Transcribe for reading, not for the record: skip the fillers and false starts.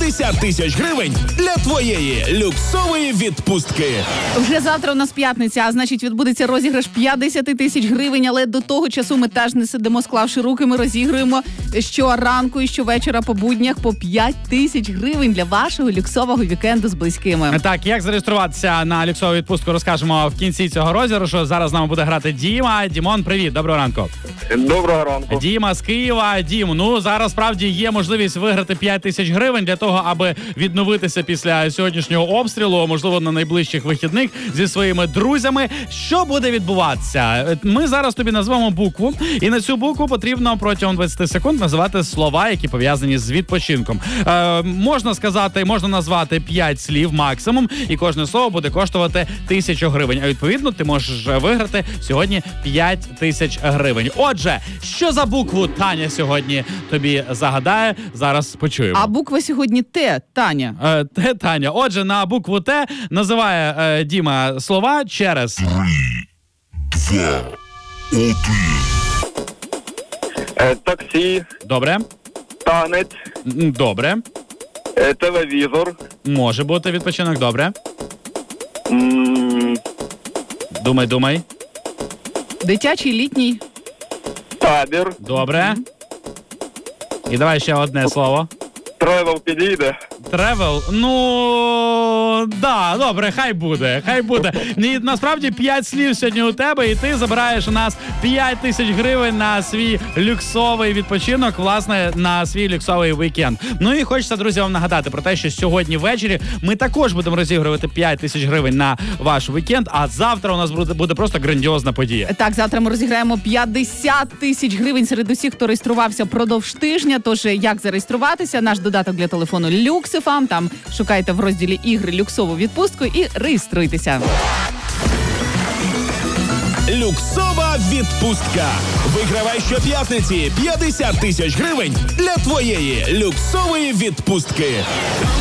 50 тисяч гривень для твоєї люксової відпустки. Вже завтра у нас п'ятниця, а значить відбудеться розіграш 50 тисяч гривень, але до того часу ми теж не сидимо склавши руки, ми розігруємо щоранку і щовечора по буднях по 5 тисяч гривень для вашого люксового вікенду з близькими. Так, як зареєструватися на люксову відпустку, розкажемо в кінці цього розіграшу. Зараз з нами буде грати Діма. Дімон, привіт, доброго ранку. Доброго ранку. Діма з Києва. Дім, ну зараз справді є можливість виграти 5 тисяч гривень для того, аби відновитися після сьогоднішнього обстрілу, можливо, на найближчих вихідних зі своїми друзями. Що буде відбуватися? Ми зараз тобі назвемо букву, і на цю букву потрібно протягом 20 секунд називати слова, які пов'язані з відпочинком. Можна назвати 5 слів максимум, і кожне слово буде коштувати 1000 гривень. А відповідно, ти можеш виграти сьогодні 5 тисяч гривень. Отже, що за букву Таня сьогодні тобі загадає? Зараз почуємо. А буква сьогодні Т, Таня. Т, Таня. Отже, на букву Т називає Діма слова через 3, 2, 1. Таксі, Добре. танець, Добре. телевізор, Може бути відпочинок. Добре. м, Думай. Дитячий, літній. табір, Добре. І давай ще одне слово. тревел підійде. Тревел? Ну, да, добре, хай буде. І, насправді 5 слів сьогодні у тебе, і ти забираєш у нас 5 тисяч гривень на свій люксовий відпочинок, власне, на свій люксовий вікенд. Ну і хочеться, друзі, вам нагадати про те, що сьогодні ввечері ми також будемо розігрувати 5 тисяч гривень на ваш вікенд, а завтра у нас буде просто грандіозна подія. Так, завтра ми розіграємо 50 тисяч гривень серед усіх, хто реєструвався продовж тижня. Тож, як зареєструватися? Наш додаток для телефону Люксифам. Там шукайте в розділі «Ігри люксову відпустку» і реєструйтеся. Люксова відпустка. Вигравай щоп'ятниці 50 тисяч гривень для твоєї люксової відпустки.